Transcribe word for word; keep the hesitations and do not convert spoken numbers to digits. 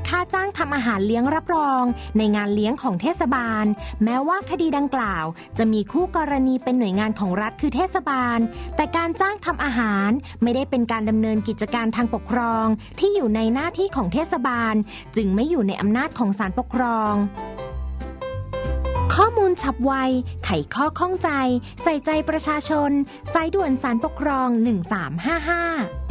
ค่าจ้างทำอาหารเลี้ยงรับรองในงานเลี้ยงของเทศบาลแม้ว่าคดีดังกล่าวจะมีคู่กรณีเป็นหน่วยงานของรัฐคือเทศบาลแต่การจ้างทำอาหารไม่ได้เป็นการดำเนินกิจการทางปกครองที่อยู่ในหน้าที่ของเทศบาลจึงไม่อยู่ในอำนาจของศาลปกครองข้อมูลฉับไวไขข้อข้องใจใส่ใจประชาชนสายด่วนศาลปกครองหนึ่งสามห้าห้า